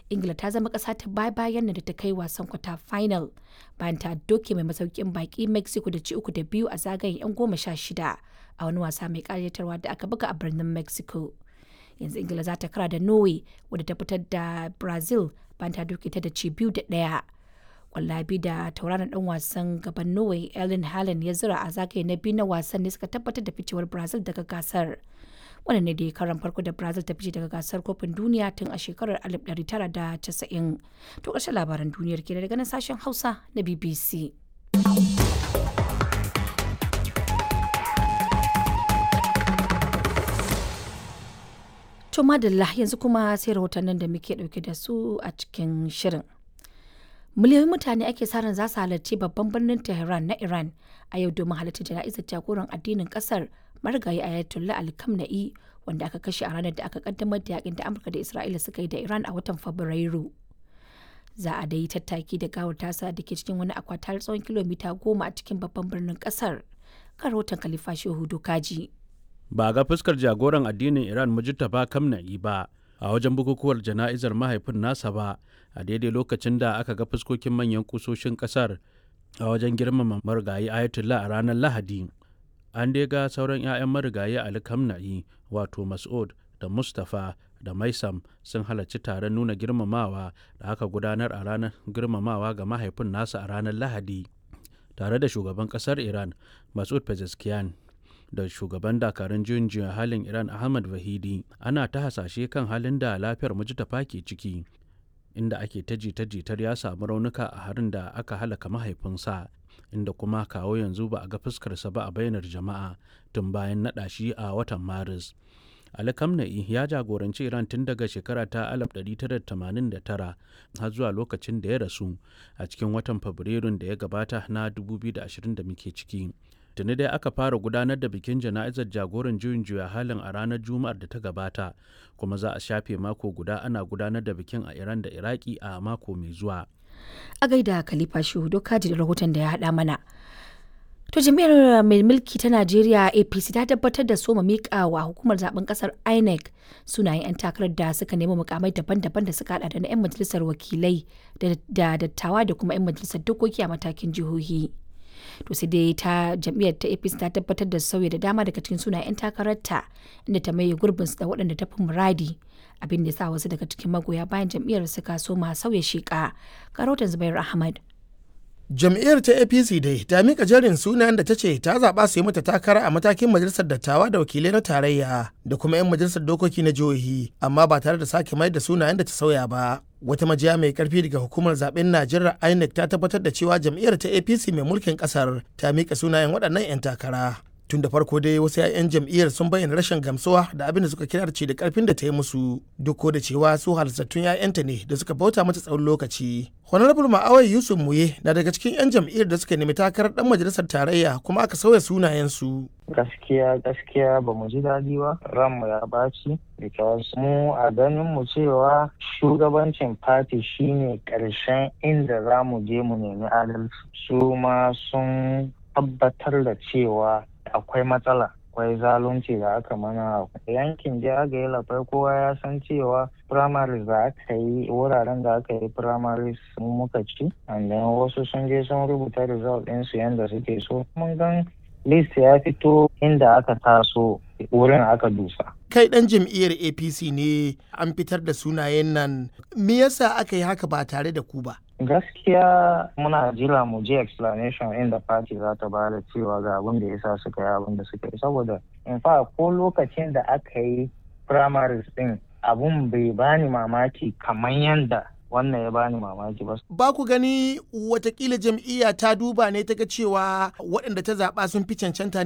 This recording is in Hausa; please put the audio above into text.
Ingila ta zama ƙasa ta bayan da ta kai wasan kwata final bayan ta doke mai masaukin baki Mexico da ci 3-2 a zagayen 'yan 16 a wani wasa mai ƙayatarwa da aka buga a birnin Mexico. Yanzu Ingila za ta kara da Norway wadda ta fitar da Brazil bayan ta doke ta da ci 2-1. Kwallabi da tauraron dan wasan gaban Norway Erling Haaland ya zura a zagaye na biyu na wasan ne suka tabbatar da ficewar Brazil daga gasar. Wannan ne da karan farko da Brazil ta fice daga gasar kofin duniya tun a shekarar 1990. To ƙarshen labaran duniyar ke daga nan sashen Hausa na BBC. To madalla yanzu kuma sai rahotannin da muke dauke da su a cikin shirin. Miliyoyin mutane ake sa ran za su halarci babban birnin Tehran na Iran a yau domin halarci jana'izar jagoran addinin kasar marigayi Ayatollah Ali Khamenei wanda aka kashe a ranar da aka kaddamar da yakin da Amurka da Isra'ila suka yi da Iran a watan Fabrairu. Za a da yi tattaki da gawar tasa da ke cikin wani akwati har tsawon kilomita 10 a cikin babban birnin kasar. Kan rahoton Khalifa Shehu Dokaji. Ba ga fuskar jagoran addinin Iran Mujtaba Khamenei ba a wajen bukukuwar jana'izar mahaifin nasa ba a daidai lokacin da aka ga fuskokin manyan kusoshin kasar a wajen girmama marigayi Ayatollah a ranar Lahadi. An dai ga sauran 'ya'yan marigayi Ali Khamenei wato Mas'ud da Mustapha da Maisam sun halarci taron nuna girmamawa da aka gudanar a ranar girmamawa ga mahaifin nasa a ranar Lahadi tare da shugaban kasar Iran Mas'ud Pezeshkian da shugaban dakarun juyin juya halin Iran Ahmad Vahidi. Ana ta hasashe kan halin da lafiyar Mujtaba ke ciki inda ake ta jita-jitar ya samu raunuka a harin da aka halaka mahaifinsa, inda kuma kawo yanzu ba a ga fuskarsa ba a bainar jama'a tun bayan naɗa shi a watan Maris. Ali Khamenei ya jagoranci Iran tun daga shekara ta 1989 har zuwa lokacin da ya rasu a cikin watan Fabrairun da ya gabata na 2020 da muke ciki. Tuni dai aka fara gudanar da bikin jana'izar jagoran juyin juya halin a ranar Juma'ar da ta gabata, kuma za a shafe mako guda ana gudanar da bikin a Iran da Iraki a mako mai zuwa. A gaida Khalifa Shehu Dokaji da rahoton da ya haɗa mana. To jami'ar mai mulki ta Najeriya APC ta tabbatar da soma miƙa wa hukumar zaben kasar INEC sunayen 'yan takarar da suka nemi mukamai daban-daban da suka hada da na 'yan majalisar wakilai da dattawa da kuma 'yan majalisar dokoki a matakin jihohi. To sai dai ta jam'iyyar ta APC ta tabbatar da sauyi da dama daga cikin sunayen 'yan takararta inda ta maye gurbinsu da waɗanda ta fi muradi, abin da ya sa wasu daga cikin magoya bayan jam'iyyar suka soma sauya sheƙa. Karotan Zubair Ahmad. Jam'iyyar ta APC dai ta mika jerin sunayen da ta ce ta zaɓa su yi mata takara a matakin majalisar dattawa da wakilai na tarayya da kuma 'yan majalisar dokoki na jihohi, amma ba tare da sake mai da sunayen da ta sauya ba. Wata majiya mai karfi daga hukumar zaben Najeriya INEC ta tabbatar da cewa jam'iyyar ta APC mai mulkin kasar ta mika sunayen waɗannan 'yan takara. Tun da farko dai wasu 'ya'yan jam'iyyar sun bayyana rashin gamsuwa da abin da suka kira ce da karfin da ta yi musu, duk da cewa su halittattun 'ya'yanta ne da suka bauta mata tsawon lokaci. Honorable Ma'awai Yusuf Muye na daga cikin 'yan jam'iyyar da suka nemi takarar dan majalisar tarayya kuma aka sauya sunayensu. Gaskiya ba mu ji daɗi ba, ranmu ya ɓaci, because mu a ganin mu cewa shugabancin party shine ƙarshen inda za mu je mu nemi adalci. Su ma sun tabbatar da cewa akwai matsala, akwai zalunci da aka mana yankin jagaye lafai. Kowa ya san cewa primaries da aka yi, wuraren da aka yi primaries mun muka ci, and then wasu sun je sun rubuta result ɗinsu yadda suke so. Mun gan list ya fito inda aka taso, wurin aka dusa. Kai ɗan jam'iyyar APC ne, an fitar da sunayen nan, me yasa aka yi haka ba tare da ku ba? Gaskiya muna jira mu je explanation inda party za ta ba da cewa ga abin da yasa suka yi abin da suka yi, saboda in fa ko lokacin da aka yi primaries din abun bai bani mamaki kamar yanda wannan ya bani mamaki ba. Ba ku gani watakila jam'iyya ta duba ne ta ga cewa waɗanda ta zaɓa sun fi cancanta